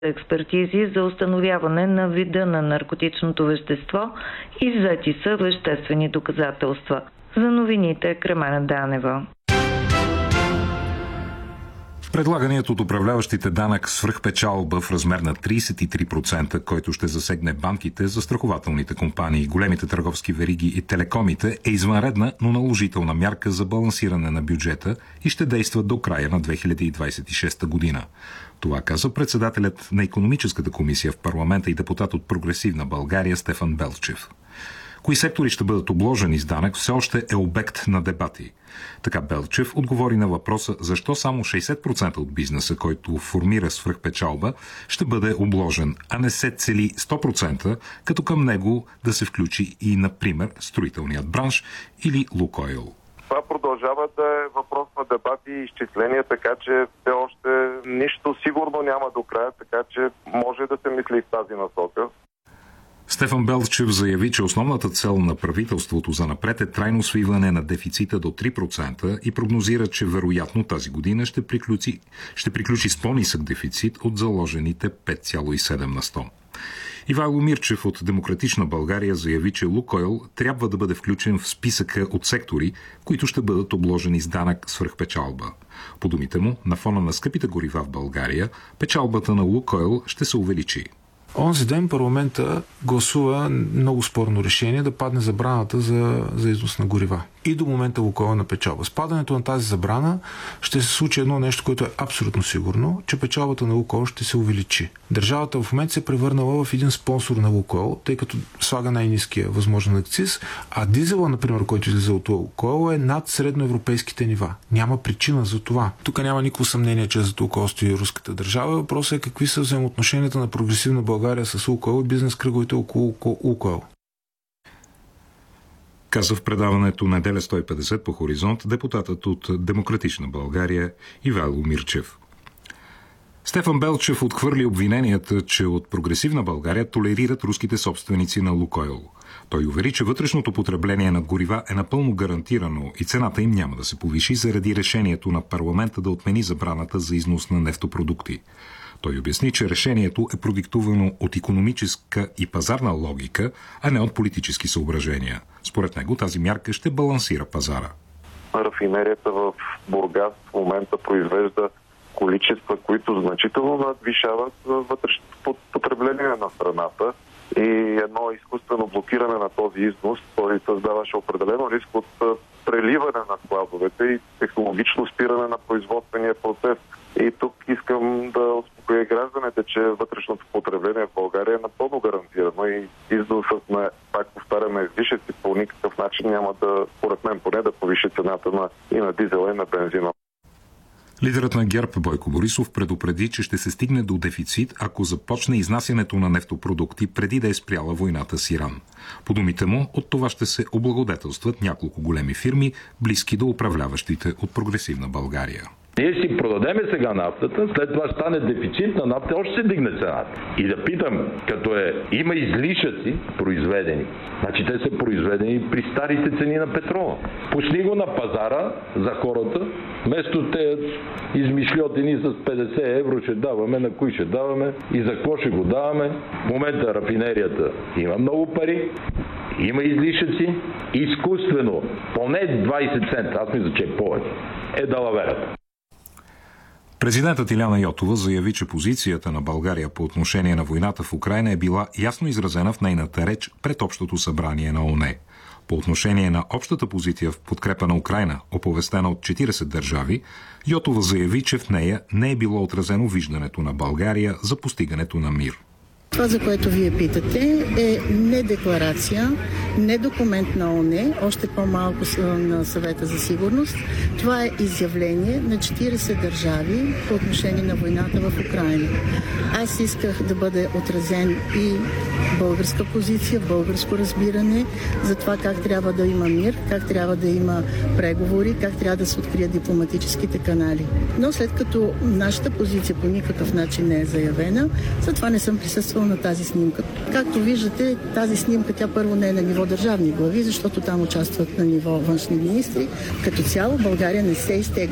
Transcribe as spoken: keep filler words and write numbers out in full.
експертизи за установяване на вида на наркотичното вещество и взети са веществени доказателства. За новините Кремена Данева. Предлаганият от управляващите данък свръхпечалба в размер на тридесет и три процента, който ще засегне банките, застрахователните компании, големите търговски вериги и телекомите, е извънредна, но наложителна мярка за балансиране на бюджета и ще действа до края на две хиляди двадесет и шеста година. Това каза председателят на Икономическата комисия в парламента и депутат от Прогресивна България Стефан Белчев. Кои сектори ще бъдат обложени с данък все още е обект на дебати. Така Белчев отговори на въпроса защо само шейсет процента от бизнеса, който формира свръхпечалба, ще бъде обложен, а не се цели сто процента, като към него да се включи и, например, строителният бранш или Лукойл. Това продължава да е въпрос на дебати и изчисления, така че все още нищо сигурно няма до края, така че може да се мисли в тази насока. Стефан Белчев заяви, че основната цел на правителството за напред е трайно свиване на дефицита до три процента и прогнозира, че вероятно тази година ще приключи, ще приключи с по-нисък дефицит от заложените пет цяло и седем на сто. Ивайло Мирчев от Демократична България заяви, че Лукойл трябва да бъде включен в списъка от сектори, които ще бъдат обложени с данък свръхпечалба. По думите му, на фона на скъпите горива в България, печалбата на Лукойл ще се увеличи. Онзи ден парламента гласува много спорно решение да падне забраната за, за износ на горива. И до момента Лукойл на печалба. С падането на тази забрана ще се случи едно нещо, което е абсолютно сигурно, че печалбата на Лукойл ще се увеличи. Държавата в момента се е превърнала в един спонсор на Лукойл, тъй като слага най-ниския възможен акциз, а дизела, например, който излиза от Лукойл, е над средноевропейските нива. Няма причина за това. Тук няма никакво съмнение, че за Лукойл стои руската държава. Въпросът е какви са взаимоотношенията на Прогресивна България с Лукойл и бизнес кръговете около Лукойл. Каза в предаването Неделя сто и петдесет по Хоризонт депутатът от Демократична България Ивайло Мирчев. Стефан Белчев отхвърли обвиненията, че от Прогресивна България толерират руските собственици на Лукойл. Той увери, че вътрешното потребление на горива е напълно гарантирано и цената им няма да се повиши заради решението на парламента да отмени забраната за износ на нефтопродукти. Той обясни, че решението е продиктувано от икономическа и пазарна логика, а не от политически съображения. Според него тази мярка ще балансира пазара. Рафинерията в Бургас в момента произвежда количества, които значително надвишават вътрешното потребление на страната и едно изкуствено блокиране на този износ, той създаваше определено риск от преливане на складовете и технологично спиране на производствения процес. И тук искам да успокоя гражданите, че вътрешното потребление в България е напълно гарантирано и износът на, пак повтаряме, излишъци по никакъв начин няма да, според мен поне, да повиши цената на, и на дизела, и на бензина. Лидерът на ГЕРБ Бойко Борисов предупреди, че ще се стигне до дефицит, ако започне изнасянето на нефтопродукти преди да е спряла войната с Иран. По думите му, от това ще се облагодетелстват няколко големи фирми, близки до управляващите от Прогресивна България. Ние си продадеме сега нафтата, след това стане дефицит на нафта, още се дигне цената. И да питам, като е, има излишъци произведени, значи те са произведени при старите цени на петрола. Пусни го на пазара за хората, вместо те измишльотени с петдесет евро ще даваме, на кои ще даваме и за какво ще го даваме. В момента рафинерията има много пари, има излишъци, изкуствено, поне двадесет цента, аз мисля, че е повече, е далаверата. Президентът Иляна Йотова заяви, че позицията на България по отношение на войната в Украйна е била ясно изразена в нейната реч пред Общото събрание на ООН. По отношение на общата позиция в подкрепа на Украйна, оповестена от четиридесет държави, Йотова заяви, че в нея не е било отразено виждането на България за постигането на мир. Това, за което вие питате, е не декларация, не документ на ООН, още по-малко на Съвета за сигурност. Това е изявление на четиридесет държави по отношение на войната в Украйна. Аз исках да бъде отразен и българска позиция, българско разбиране за това как трябва да има мир, как трябва да има преговори, как трябва да се открият дипломатическите канали. Но след като нашата позиция по никакъв начин не е заявена, затова не съм присъствала на тази снимка. Както виждате, тази снимка тя първо не е на ниво държавни глави, защото там участват на ниво външни министри. Като цяло България не се изтегля